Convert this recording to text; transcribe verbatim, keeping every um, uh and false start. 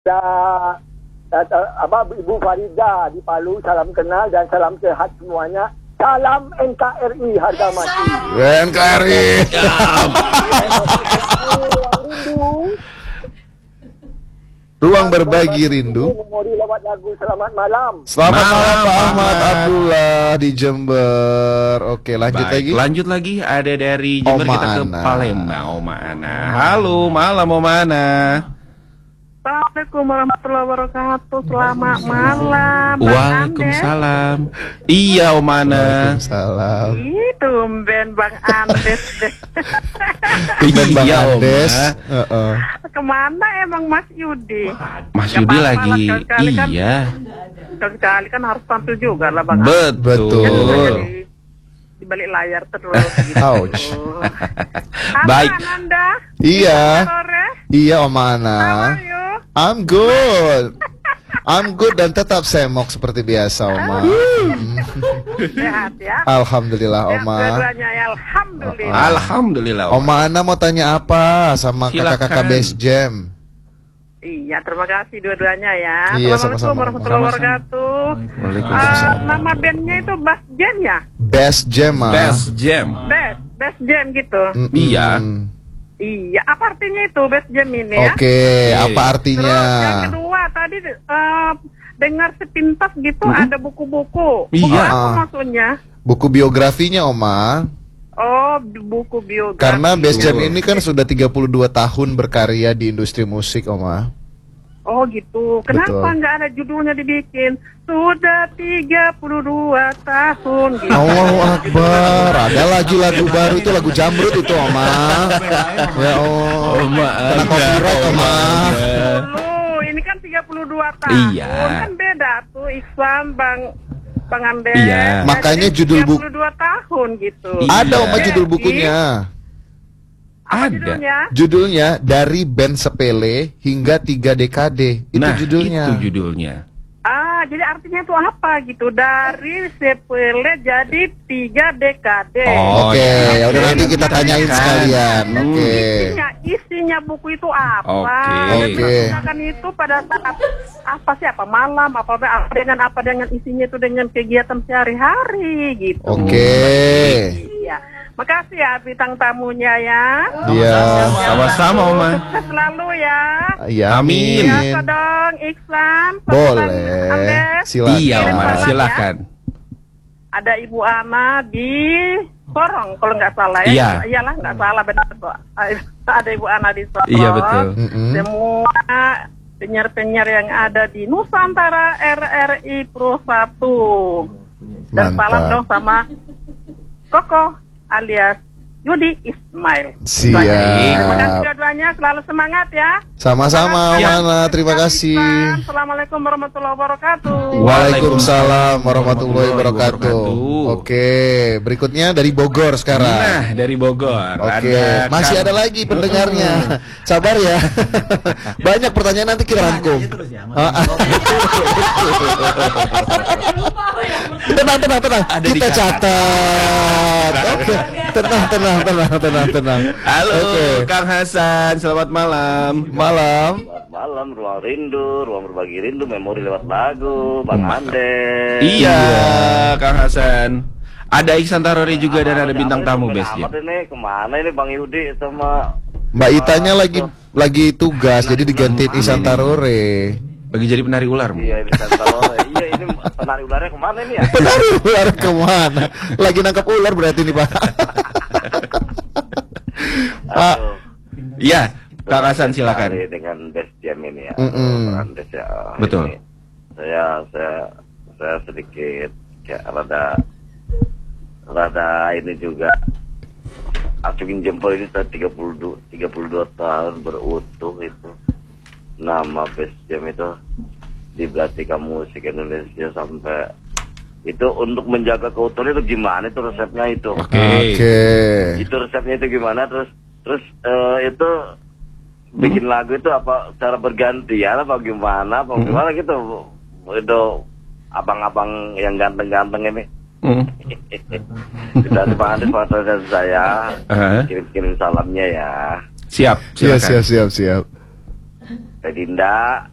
apa Ibu Farida di Palu, salam kenal dan salam sehat semuanya. Salam N K R I harga mati. N K R I. Ruang berbagi rindu. Memori lewat lagu selamat malam. Selamat malam Pak Ahmad Abdullah di Jember. Oke, lanjut Baik, lagi. Lanjut lagi ada dari Jember Oma kita ke Ana. Palembang. Oma Ana. Halo, malam Oma Ana. Assalamualaikum warahmatullahi wabarakatuh. Selamat malam. Bang Waalaikumsalam. Iya Oma Ana. Waalaikumsalam. Andes. Itu Ben Bang Andes deh. Ben Bang Iya, Oma. Andes. Heeh. Kemana emang Mas Yudi? Mas Nggak Yudi apa-apa lagi. lah, sekali-kali kan- Iya. Sekali kan harus tampil juga lah Bang. Betul. Jangan di, di balik layar terus gitu. Ouch. Halo Baik. Ananda. Iya. Sore. Iya Om Ana. How are you? I'm good. I'm good dan tetap semok seperti biasa Oma. Hmm. Sehat ya. Alhamdulillah Sehat Oma. dua-duanya ya. Alhamdulillah. Alhamdulillah. Oma. Oma Ana mau tanya apa sama Silakan. kakak-kakak Best Jam? Iya, terima kasih dua-duanya ya. Iya, Assalamualaikum sama-sama. warahmatullahi Sama-sama. wabarakatuh. Waalaikumsalam. Ah, nama bandnya itu Bass Jam ya? Best Jam ah. Best Jam. Bass, Bass Jam gitu. Mm-mm. Iya. Iya, apa artinya itu Bass Jam ini ya? Oke, apa Terus artinya? yang kedua tadi eh, dengar sepintas gitu Mm-mm. ada buku-buku. Buku Iya. apa Ah. maksudnya? Buku biografinya Oma. Oh, buku biografi. Karena Best Jam Betul. ini kan sudah tiga puluh dua tahun berkarya di industri musik Oma. Oh gitu. Kenapa Betul. nggak ada judulnya dibikin? Sudah tiga puluh dua tahun gitu. Allahu Akbar. Ada lagi lagu baru itu lagu Jamrut itu Oma. Ya Allah. Oma Kena Ana, copyright Oma. Ana. Dulu, ini kan tiga puluh dua tahun. Iya. Kan beda tuh Iksan Bang Bang Andes. Iya. Makanya Jadi judul buku- tiga puluh dua tahun gitu. Iya. Ada Oma judul bukunya. Apa Ada. judulnya? Judulnya Dari Band Sepele Hingga Tiga Dekade. Itu Nah, judulnya. itu judulnya. Ah, jadi artinya itu apa gitu? Dari sepele jadi tiga dekade. Oh, Oke, ya. ya udah nanti kita tanyain Tanyakan. sekalian. Hmm. Oke. Isinya, isinya buku itu apa? Oke. Oke. Kan itu pada saat apa sih apa malam apa apa dengan apa dengan isinya itu dengan kegiatan sehari-hari gitu. Oke. Iya. Makasih ya bintang tamunya ya. Iya. Sama-sama Oma. Sukses selalu ya. Iya. Amin. Biasa dong Iksan. Boleh. Andes. Silakan. Iya Oma, Silakan. silakan. Ada Ibu Ana di Sorong kalau nggak salah ya. Iya. Iyalah nggak salah benar kok. Ada Ibu Ana di Sorong. Iya betul. Mm-mm. Semua penyiar-penyiar yang ada di Nusantara R R I Pro satu. Dan Mantap. salam dong sama Koko alias Yudi Ismail. Siap. Terima kasih dua-duanya, selalu semangat ya. Sama-sama Terima Oma Ana, terima kasih. Assalamualaikum warahmatullahi wabarakatuh. Waalaikumsalam warahmatullahi wabarakatuh. wabarakatuh. Oke, berikutnya dari Bogor sekarang. Nah, dari Bogor. Oke, Ada masih Kang- ada lagi pendengarnya. Sabar ya. Banyak pertanyaan nanti kita rangkum. Ah, ah. Tenang, tenang, tenang. Ada di Kita kakak. catat. Oke, tenang, tenang, tenang, tenang, tenang. Halo Oke. Kang Hasan, selamat malam. Malam. Selamat malam, ruang rindu, ruang berbagi rindu, memori lewat lagu, Bang Andes. Iya, Kang Hasan. Ada Iksan Tarori juga dan ada bintang tamu Best Jam. Amat ini kemana ini Bang Yudi sama Mbak Itanya lagi lagi tugas, jadi digantiin Isan Tarore. Bagi jadi penari ular, Bu. iya ini Santaro. Iya ini penari ularnya kemana ini ya? Penari ular kemana? Lagi nangkap ular berarti nih Pak. Pak. Aduh. Iya, Kang Hasan silakan. Sekali dengan Best Jam ini ya. Mm-mm. Bang Andes ya. Betul. Ini saya saya saya sedikit kayak rada rada ini juga acungin jempol ini sudah tiga puluh dua tahun berutuh itu. Nama Best Jam itu di Belastika Musik Indonesia sampai itu untuk menjaga keutuhan itu gimana itu resepnya itu. Oke. Oke. Itu resepnya itu gimana terus terus eh, itu bikin lagu itu apa cara bergantian apa gimana apa gimana gitu itu abang-abang yang ganteng-ganteng ini. Hmm. Sudah Bang Andes pada saya Uh-huh. kirim-kirim salamnya ya. Siap, Siap, silakan. siap, siap, siap. Teh Dinda,